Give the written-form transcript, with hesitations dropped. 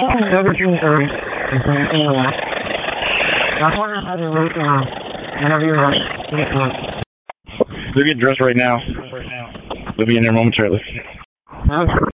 Whenever you're ready. They're getting dressed right now. They'll be in there momentarily.